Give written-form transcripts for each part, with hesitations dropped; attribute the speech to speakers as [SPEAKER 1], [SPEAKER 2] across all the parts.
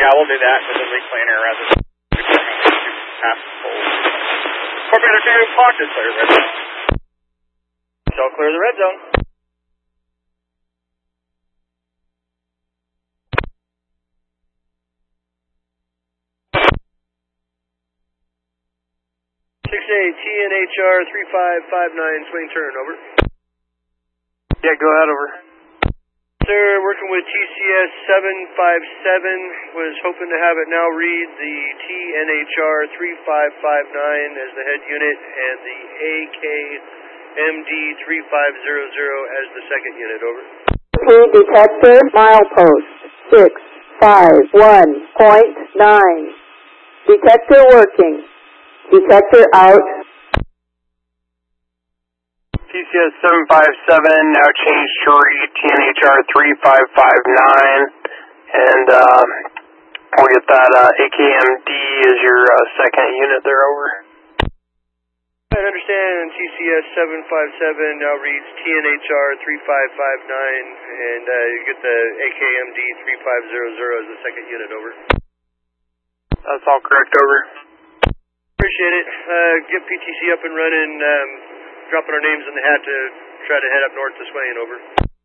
[SPEAKER 1] Yeah, we'll do that with the leak planner rather than pass the pole. Corporate Entertainment Park is clear the red zone. So clear the red zone.
[SPEAKER 2] TNHR 3559, swing turn, over.
[SPEAKER 3] Yeah, go ahead, over.
[SPEAKER 2] Sir, working with TCS 757, was hoping to have it now read the TNHR 3559 as the head unit and the AKMD 3500 as the second unit, over.
[SPEAKER 4] Detector, milepost 651.9. Detector working. Detector out.
[SPEAKER 3] TCS 757, now changed to read TNHR 3559, and we'll get that AKMD as your second unit there, over.
[SPEAKER 2] I understand TCS 757 now reads TNHR 3559, and you get the AKMD 3500 as the second unit, over.
[SPEAKER 3] That's all correct, over.
[SPEAKER 2] Appreciate it. Get PTC up and running, dropping our names in the hat to try to head up north this way and over.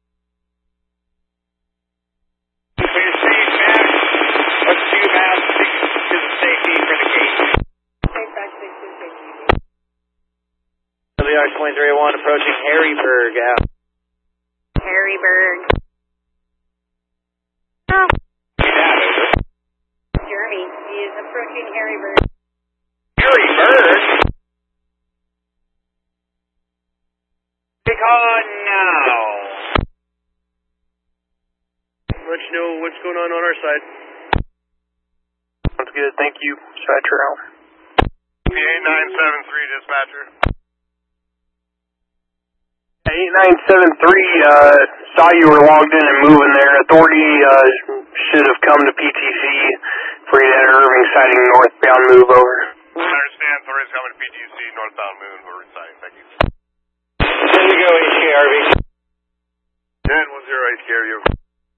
[SPEAKER 1] Clear stage, Matt. Let's do that to the safety for the case. WR 2301 approaching Harryburg.
[SPEAKER 5] Harryburg.
[SPEAKER 1] Yeah, over.
[SPEAKER 5] Jeremy, he is approaching Harryburg.
[SPEAKER 1] Harryburg? Oh, no.
[SPEAKER 2] Let you know what's going on our side.
[SPEAKER 3] Sounds good, thank you. Dispatcher out.
[SPEAKER 6] P8973, dispatcher.
[SPEAKER 3] 8973, saw you were logged in and moving there. Authority should have come to PTC for you at Irving sighting northbound move, over.
[SPEAKER 6] I understand. Authority's coming to PTC, northbound moon, over sighting. Thank you.
[SPEAKER 1] There you go, HKRV.
[SPEAKER 6] 1010 HKRV.